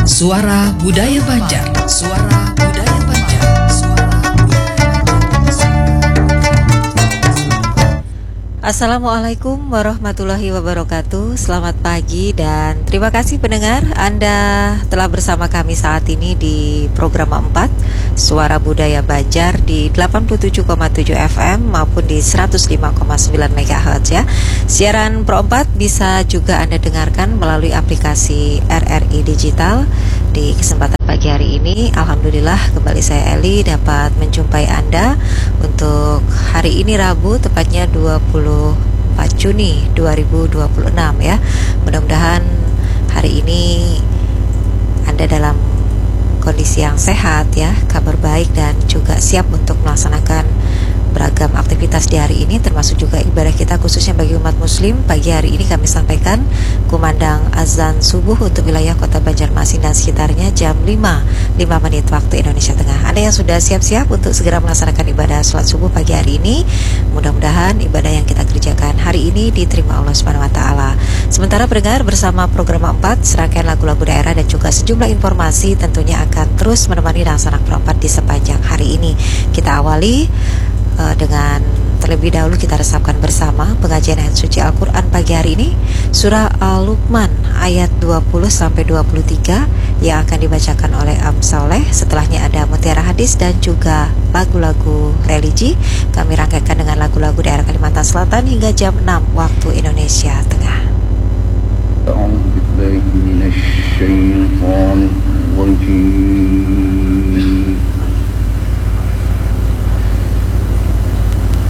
Suara Budaya Banjar. Suara Budaya Banjar. Assalamualaikum warahmatullahi wabarakatuh. Selamat pagi dan terima kasih pendengar, Anda telah bersama kami saat ini di program 4 Suara Budaya Banjar di 87,7 FM maupun di 105,9 MHz ya. Siaran Pro 4 bisa juga Anda dengarkan melalui aplikasi RRI Digital. Di kesempatan pagi hari ini, alhamdulillah kembali saya Eli dapat menjumpai Anda untuk hari ini Rabu, tepatnya 24 Juni 2026 ya. Mudah-mudahan hari ini Anda dalam kondisi yang sehat ya, kabar baik dan juga siap untuk melaksanakan beragam aktivitas di hari ini, termasuk juga ibadah kita khususnya bagi umat muslim. Pagi hari ini kami sampaikan kumandang azan subuh untuk wilayah kota Banjarmasin dan sekitarnya jam 5 menit waktu Indonesia Tengah. Anda yang sudah siap-siap untuk segera melaksanakan ibadah sholat subuh pagi hari ini, mudah-mudahan ibadah yang kita kerjakan hari ini diterima Allah Subhanahu wa taala. Sementara pendengar, bersama program 4 serangkaian lagu-lagu daerah dan juga sejumlah informasi tentunya akan terus menemani Laksana Pro 4 di sepanjang hari ini. Kita awali dengan terlebih dahulu kita resapkan bersama pengajian ayat suci Al-Quran pagi hari ini, surah Al-Luqman ayat 20-23 yang akan dibacakan oleh Am Saleh. Setelahnya ada mutiara hadis dan juga lagu-lagu religi. Kami rangkaikan dengan lagu-lagu daerah Kalimantan Selatan hingga jam 6 waktu Indonesia Tengah. A'udzu billahi minasy syaithanir rajim.